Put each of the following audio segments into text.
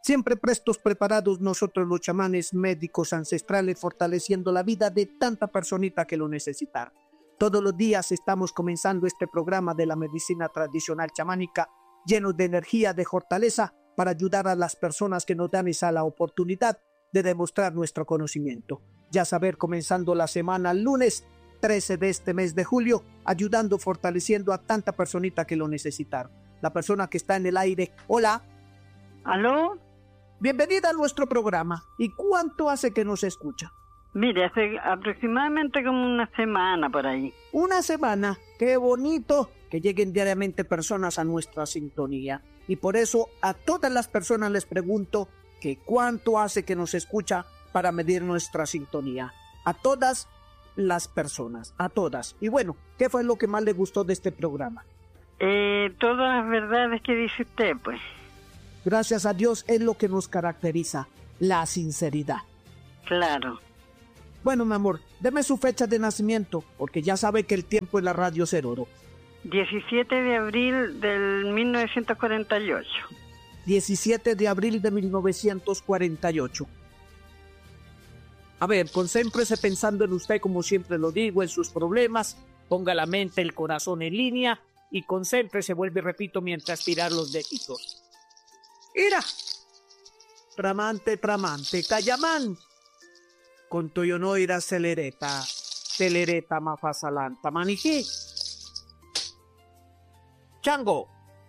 Siempre prestos, preparados nosotros los chamanes médicos ancestrales, fortaleciendo la vida de tanta personita que lo necesita. Todos los días estamos comenzando este programa de la medicina tradicional chamánica, llenos de energía, de fortaleza, para ayudar a las personas que nos dan esa la oportunidad de demostrar nuestro conocimiento. Ya saber, comenzando la semana lunes 13 de este mes de julio, ayudando, fortaleciendo a tanta personita que lo necesitaron. La persona que está en el aire, hola. ¿Aló? Bienvenida a nuestro programa. ¿Y cuánto hace que nos escucha? Mire, hace aproximadamente como una semana por ahí. Una semana. ¡Qué bonito! Que lleguen diariamente personas a nuestra sintonía. Y por eso a todas las personas les pregunto que cuánto hace que nos escucha para medir nuestra sintonía. A todas las personas, a todas. Y bueno, ¿qué fue lo que más le gustó de este programa? Todas las verdades que dice usted, pues. Gracias a Dios es lo que nos caracteriza, la sinceridad. Claro. Bueno, mi amor, deme su fecha de nacimiento, porque ya sabe que el tiempo en la radio es oro. 17 de abril del 1948. 17 de abril de 1948. A ver, concéntrese pensando en usted, como siempre lo digo, en sus problemas. Ponga la mente, el corazón en línea y concéntrese, vuelve y repito, mientras tirar los deditos. ¡Ira! Tramante, tramante, Cayamán. Con tuyo no irá celereta, celereta mafasalanta, manijí. Chango.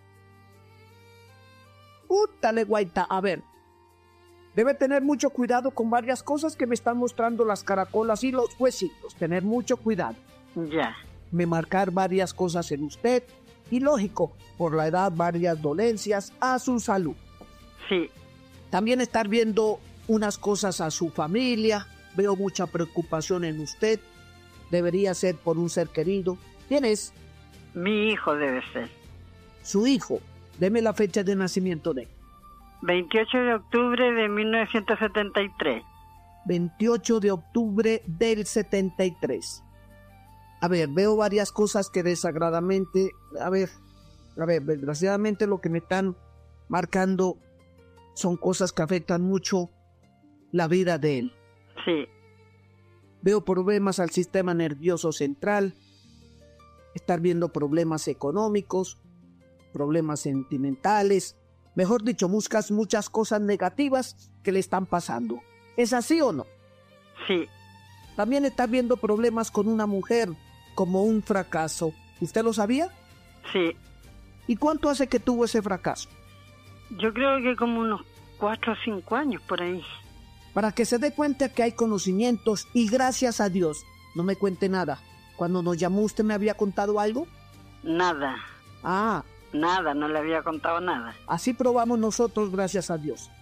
Útale, guaita, a ver. Debe tener mucho cuidado con varias cosas que me están mostrando las caracolas y los huesitos. Tener mucho cuidado. Ya. Me marcar varias cosas en usted. Y lógico, por la edad, varias dolencias a su salud. Sí. También estar viendo unas cosas a su familia. Veo mucha preocupación en usted. Debería ser por un ser querido. ¿Quién es? Mi hijo debe ser. Su hijo. Deme la fecha de nacimiento de él. 28 de octubre de 1973. 28 de octubre del 73. A ver, veo varias cosas que desagradablemente, desgraciadamente lo que me están marcando son cosas que afectan mucho la vida de él. Sí. Veo problemas al sistema nervioso central, estar viendo problemas económicos, problemas sentimentales, mejor dicho, muchas cosas negativas que le están pasando. ¿Es así o no? Sí. También está viendo problemas con una mujer, como un fracaso. ¿Usted lo sabía? Sí. ¿Y cuánto hace que tuvo ese fracaso? Yo creo que como unos 4 o 5 años por ahí. Para que se dé cuenta que hay conocimientos y gracias a Dios, no me cuente nada. Cuando nos llamó, ¿usted me había contado algo? Nada. Ah. Nada, no le había contado nada. Así probamos nosotros, gracias a Dios.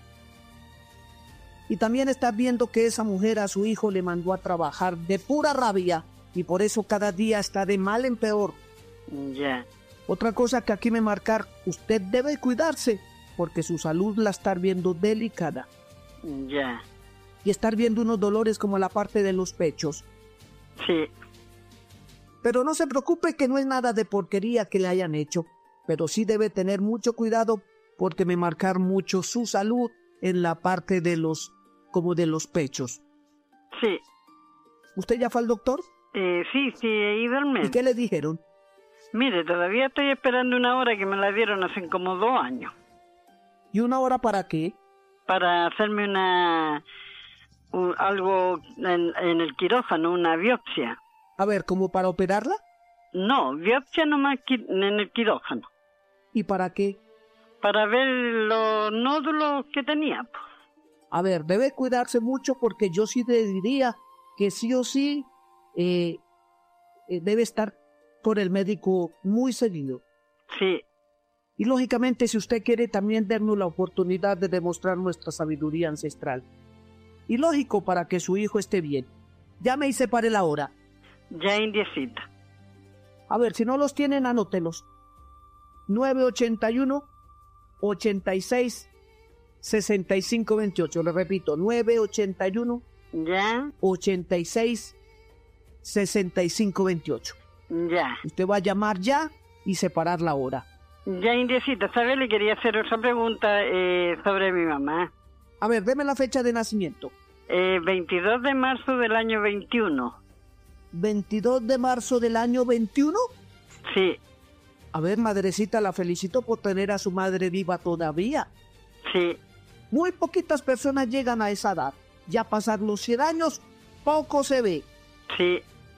Y también está viendo que esa mujer a su hijo le mandó a trabajar de pura rabia y por eso cada día está de mal en peor. Ya. Otra cosa que aquí me marcar, usted debe cuidarse porque su salud la está viendo delicada. Ya. Y estar viendo unos dolores como la parte de los pechos. Sí. Pero no se preocupe que no es nada de porquería que le hayan hecho. Pero sí debe tener mucho cuidado porque me marcar mucho su salud en la parte de los pechos. Sí. ¿Usted ya fue al doctor? Sí, he ido al médico. ¿Y qué le dijeron? Mire, todavía estoy esperando una hora que me la dieron hace como 2 años. ¿Y una hora para qué? Para hacerme algo en el quirófano, una biopsia. A ver, ¿como para operarla? No, biopsia nomás en el quirófano. ¿Y para qué? Para ver los nódulos que tenía. A ver, debe cuidarse mucho porque yo sí le diría que sí o sí debe estar por el médico muy seguido. Sí. Y lógicamente, si usted quiere también darnos la oportunidad de demostrar nuestra sabiduría ancestral. Y lógico, para que su hijo esté bien. Llame y separe la hora. Ya indiecita. A ver, si no los tienen, anótelos. 981 86 65 28. Le repito, 981 ya 86 65 28. Ya. Usted va a llamar ya y separar la hora. Ya, Indiecita, ¿sabes? Le quería hacer otra pregunta sobre mi mamá. A ver, deme la fecha de nacimiento. 22 de marzo del año 21. 22 de marzo del año 21. Sí, A ver, madrecita, la felicito por tener a su madre viva todavía. sí, Muy poquitas personas llegan a esa edad. Ya pasar los 100 años, poco se ve. sí.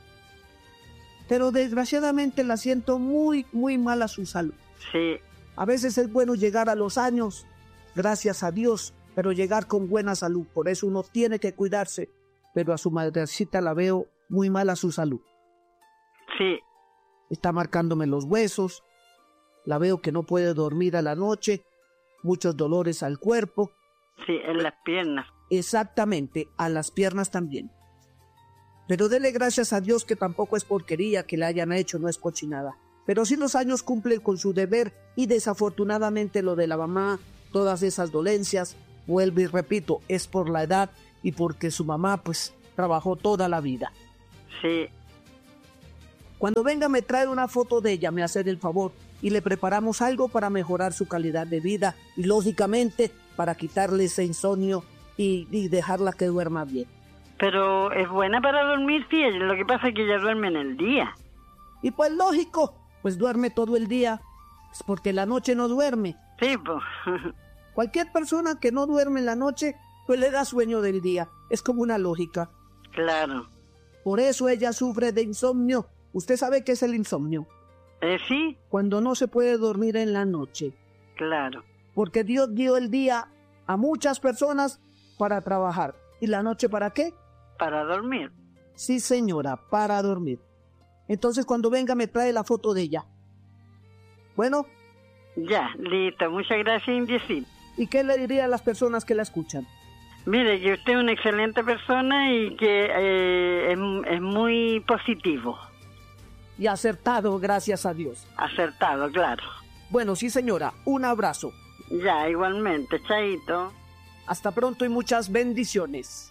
Pero desgraciadamente la siento muy, muy mal a su salud. Sí, A veces es bueno llegar a los años, gracias a Dios, pero llegar con buena salud. Por eso uno tiene que cuidarse. Pero a su madrecita la veo muy mal a su salud. sí, Está marcándome los huesos. La veo que no puede dormir a la noche. Muchos dolores al cuerpo. sí, en las piernas. Exactamente, a las piernas también. Pero dele gracias a Dios que tampoco es porquería que le hayan hecho, no es cochinada. Pero sí los años cumplen con su deber y desafortunadamente lo de la mamá, todas esas dolencias, vuelvo y repito, es por la edad y porque su mamá pues trabajó toda la vida. Sí, Cuando venga me trae una foto de ella, me hace el favor, y le preparamos algo para mejorar su calidad de vida y lógicamente para quitarle ese insomnio y dejarla que duerma bien. pero es buena para dormir, sí. Lo que pasa es que ella duerme en el día. Y pues lógico, pues duerme todo el día, es porque la noche no duerme. Sí, pues. Cualquier persona que no duerme en la noche, pues le da sueño del día. Es como una lógica. Claro. Por eso ella sufre de insomnio. ¿Usted sabe qué es el insomnio? Sí, Cuando no se puede dormir en la noche. claro. Porque Dios dio el día a muchas personas para trabajar. ¿Y la noche para qué? Para dormir. Sí, señora, para dormir. Entonces cuando venga me trae la foto de ella. Bueno, Ya, listo. Muchas gracias, Indiecita. ¿y qué le diría a las personas que la escuchan? Mire, que usted es una excelente persona y que es muy positivo. Y acertado, gracias a Dios. Acertado, claro. Bueno, sí, señora, un abrazo. Ya, igualmente. Chaito. Hasta pronto y muchas bendiciones.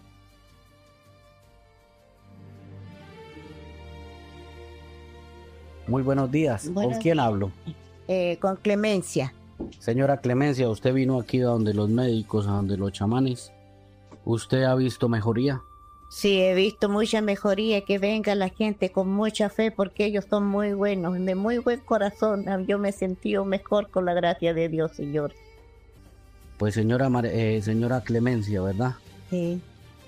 Muy buenos días. Buenos ¿Con quién hablo? Con Clemencia. Señora Clemencia, usted vino aquí a donde los médicos, a donde los chamanes. ¿Usted ha visto mejoría? Sí, he visto mucha mejoría, que venga la gente con mucha fe porque ellos son muy buenos, de muy buen corazón. Yo me he sentido mejor con la gracia de Dios, Señor. Pues señora Clemencia, ¿verdad? Sí.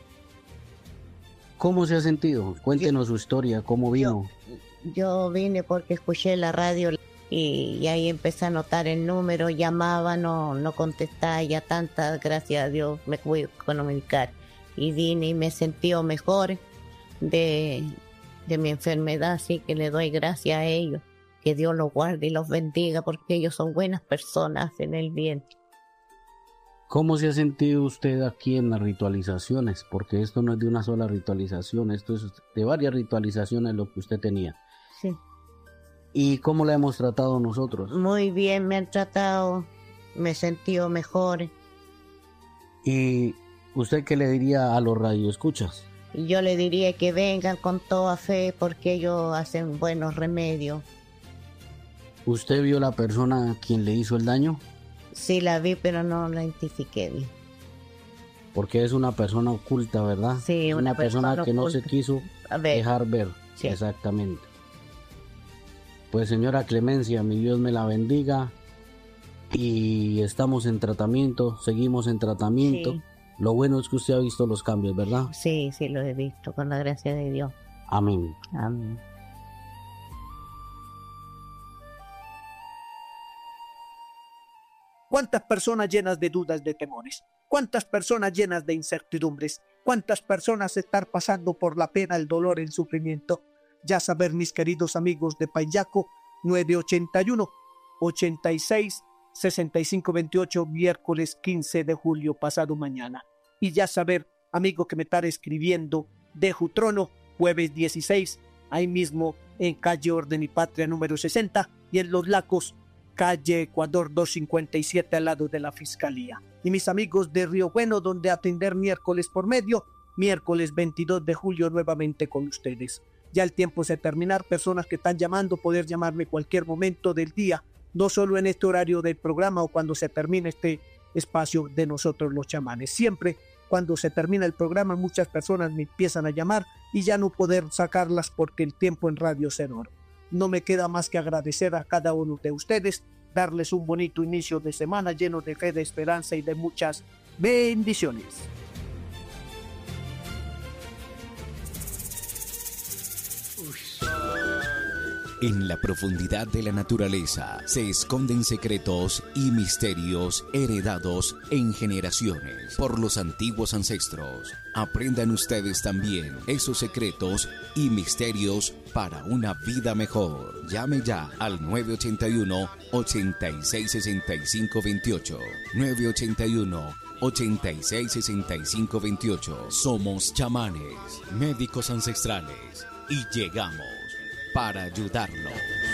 ¿Cómo se ha sentido? Cuéntenos su historia, ¿cómo vino? Yo vine porque escuché la radio y ahí empecé a notar el número, llamaba, no contestaba, ya tantas, gracias a Dios, me pude comunicar. Y vine y me sentí mejor de mi enfermedad, así que le doy gracias a ellos. Que Dios los guarde y los bendiga porque ellos son buenas personas, hacen el bien. ¿Cómo se ha sentido usted aquí en las ritualizaciones? Porque esto no es de una sola ritualización, esto es de varias ritualizaciones lo que usted tenía. Sí. ¿Y cómo la hemos tratado nosotros? Muy bien me han tratado, me he sentido mejor. ¿Y usted qué le diría a los radioescuchas? Y yo le diría que vengan con toda fe porque ellos hacen buenos remedios. ¿Usted vio la persona a quien le hizo el daño? Sí la vi, pero no la identifiqué bien. Porque es una persona oculta, ¿verdad? Sí, una persona que no se oculta. quiso A ver, dejar ver. Sí. Exactamente. Pues señora Clemencia, mi Dios me la bendiga. Y estamos en tratamiento, seguimos en tratamiento. Sí. Lo bueno es que usted ha visto los cambios, ¿verdad? sí, lo he visto, con la gracia de Dios. Amén. Amén. ¿Cuántas personas llenas de dudas, de temores? ¿Cuántas personas llenas de incertidumbres? ¿Cuántas personas están pasando por la pena, el dolor, el sufrimiento? Ya saber, mis queridos amigos de Payaco, 981-86-6528, miércoles 15 de julio, pasado mañana. Y ya saber, amigo que me está escribiendo, de Jutrono, jueves 16, ahí mismo en calle Orden y Patria número 60, y en Los Lacos, calle Ecuador 257 al lado de la Fiscalía. Y mis amigos de Río Bueno, donde atender miércoles por medio, miércoles 22 de julio nuevamente con ustedes. Ya el tiempo se terminar, personas que están llamando, poder llamarme cualquier momento del día, no solo en este horario del programa o cuando se termine este espacio de nosotros los chamanes. Siempre cuando se termina el programa muchas personas me empiezan a llamar y ya no poder sacarlas porque el tiempo en radio es oro. No me queda más que agradecer a cada uno de ustedes, darles un bonito inicio de semana lleno de fe, de esperanza y de muchas bendiciones. En la profundidad de la naturaleza se esconden secretos y misterios heredados en generaciones por los antiguos ancestros. Aprendan ustedes también esos secretos y misterios para una vida mejor. Llame ya al 981-866528. 981-866528. Somos chamanes, médicos ancestrales, y llegamos para ayudarlos.